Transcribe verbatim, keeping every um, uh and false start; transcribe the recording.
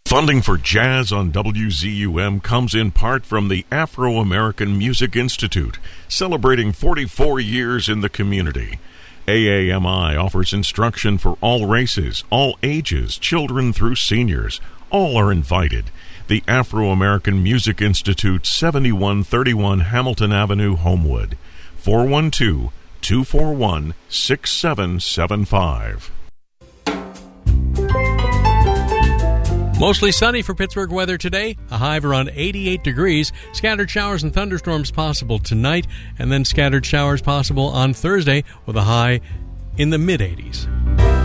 Funding for Jazz on W Z U M comes in part from the Afro-American Music Institute, celebrating forty-four years in the community. A A M I offers instruction for all races, all ages, children through seniors. All are invited. The Afro-American Music Institute, seventy-one thirty-one Hamilton Avenue, Homewood. four one two, two four one, six seven seven five. Mostly sunny for Pittsburgh weather today, a high of around eighty-eight degrees. Scattered showers and thunderstorms possible tonight, and then scattered showers possible on Thursday with a high in the mid-eighties.